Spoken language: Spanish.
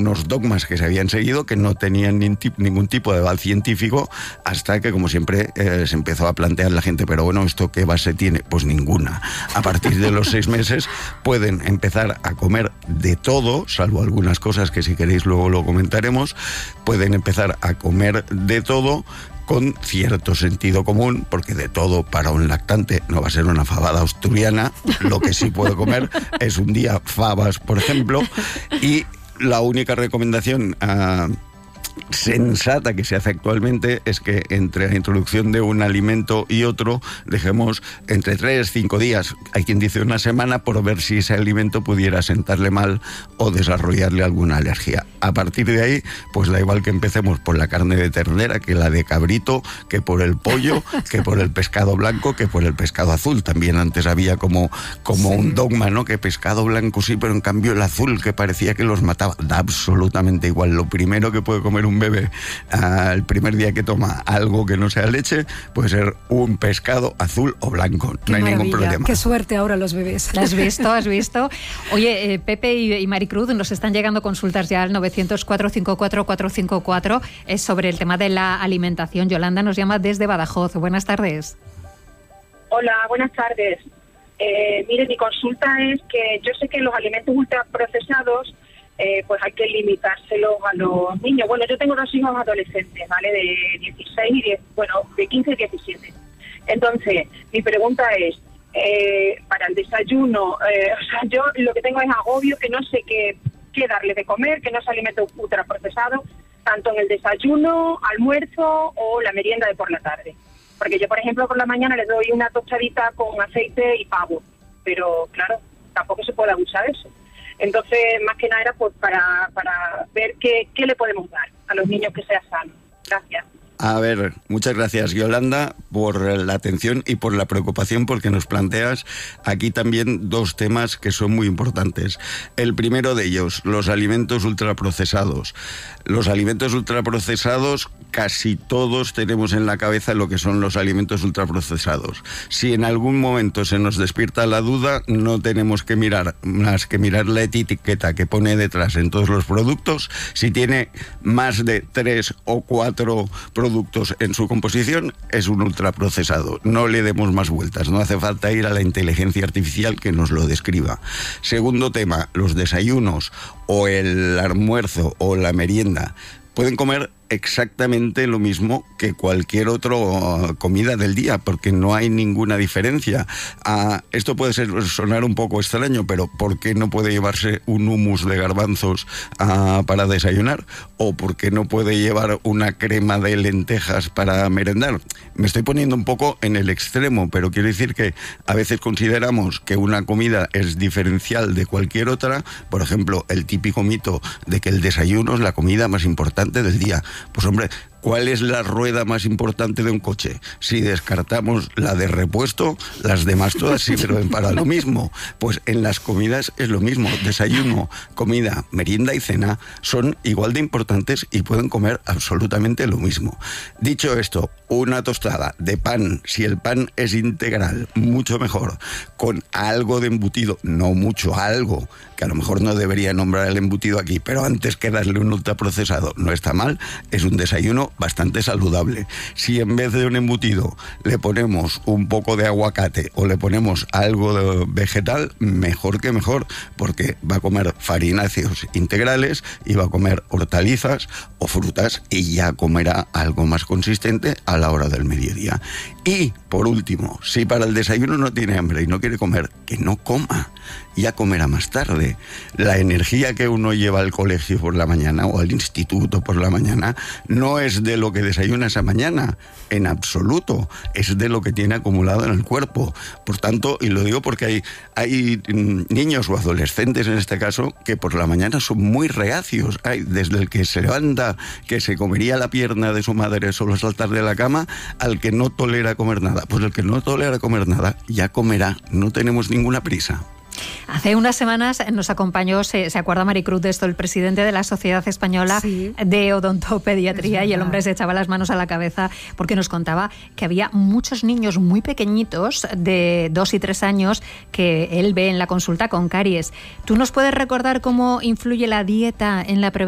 unos dogmas que se habían seguido que no tenían ningún tipo de aval científico, hasta que, como siempre, se empezó a plantear la gente, pero bueno, ¿esto qué base tiene? Pues ninguna. A partir de los 6 meses pueden empezar a comer de todo, salvo algunas cosas que si queréis luego lo comentaremos, pueden empezar a comer de todo con cierto sentido común, porque de todo para un lactante no va a ser una fabada asturiana. Lo que sí puede comer es un día fabas, por ejemplo, y la única recomendación sensata que se hace actualmente es que entre la introducción de un alimento y otro dejemos entre 3-5 días, hay quien dice una semana, por ver si ese alimento pudiera sentarle mal o desarrollarle alguna alergia. A partir de ahí, pues da igual que empecemos por la carne de ternera, que la de cabrito, que por el pollo, que por el pescado blanco, que por el pescado azul. También antes había como sí, un dogma, ¿no? Que pescado blanco sí, pero en cambio el azul, que parecía que los mataba. Da absolutamente igual. Lo primero que puede comer un bebé el primer día que toma algo que no sea leche puede ser un pescado azul o blanco. No hay ningún problema. Qué suerte ahora los bebés. ¿Lo has visto? ¿Has visto? Oye, Pepe y Maricruz, nos están llegando consultas ya al 900-454-454. Es sobre el tema de la alimentación. Yolanda nos llama desde Badajoz. Buenas tardes. Hola, buenas tardes. Mire, mi consulta es que yo sé que los alimentos ultraprocesados pues hay que limitárselos a los niños. Bueno, yo tengo 2 hijos adolescentes, ¿vale? De 16 y de 15 y 17. Entonces, mi pregunta es, para el desayuno, o sea, yo lo que tengo es agobio, que no sé qué darle de comer, que no es alimento ultraprocesado, tanto en el desayuno, almuerzo o la merienda de por la tarde. Porque yo, por ejemplo, por la mañana les doy una tostadita con aceite y pavo, pero claro, tampoco se puede abusar de eso. Entonces, más que nada era pues para ver qué le podemos dar a los niños que sea sano. Gracias. A ver, muchas gracias, Yolanda, por la atención y por la preocupación, porque nos planteas aquí también 2 temas que son muy importantes. El primero de ellos, los alimentos ultraprocesados. Los alimentos ultraprocesados, casi todos tenemos en la cabeza lo que son los alimentos ultraprocesados. Si en algún momento se nos despierta la duda, no tenemos que mirar más que mirar la etiqueta que pone detrás en todos los productos. Si tiene más de 3 o 4 productos en su composición, es un ultraprocesado. No le demos más vueltas, no hace falta ir a la inteligencia artificial que nos lo describa. Segundo tema, los desayunos o el almuerzo o la merienda pueden comer exactamente lo mismo que cualquier otra comida del día, porque no hay ninguna diferencia. Esto puede sonar un poco extraño, pero ¿por qué no puede llevarse un hummus de garbanzos para desayunar? ¿O por qué no puede llevar una crema de lentejas para merendar? Me estoy poniendo un poco en el extremo, pero quiero decir que a veces consideramos que una comida es diferencial de cualquier otra. Por ejemplo, el típico mito de que el desayuno es la comida más importante del día. Pues hombre, ¿cuál es la rueda más importante de un coche? Si descartamos la de repuesto, las demás todas sirven para lo mismo. Pues en las comidas es lo mismo. Desayuno, comida, merienda y cena son igual de importantes y pueden comer absolutamente lo mismo. Dicho esto, una tostada de pan, si el pan es integral, mucho mejor, con algo de embutido, no mucho, algo, que a lo mejor no debería nombrar el embutido aquí, pero antes que darle un ultraprocesado no está mal, es un desayuno bastante saludable. Si en vez de un embutido le ponemos un poco de aguacate o le ponemos algo de vegetal, mejor que mejor, porque va a comer farináceos integrales y va a comer hortalizas o frutas y ya comerá algo más consistente a la hora del mediodía. Y, por último, si para el desayuno no tiene hambre y no quiere comer, que no coma, ya comerá más tarde. La energía que uno lleva al colegio por la mañana o al instituto por la mañana no es de lo que desayuna esa mañana, en absoluto, es de lo que tiene acumulado en el cuerpo. Por tanto, y lo digo porque hay niños o adolescentes en este caso que por la mañana son muy reacios. Hay desde el que se levanta, que se comería la pierna de su madre solo saltar de la cama, al que no tolera comer nada. Pues el que no tolera comer nada ya comerá, no tenemos ninguna prisa. Hace unas semanas nos acompañó, se acuerda Maricruz de esto, el presidente de la Sociedad Española de Odontopediatría, y el hombre se echaba las manos a la cabeza porque nos contaba que había muchos niños muy pequeñitos de 2 y 3 años que él ve en la consulta con caries. ¿Tú nos puedes recordar cómo influye la dieta en la prevención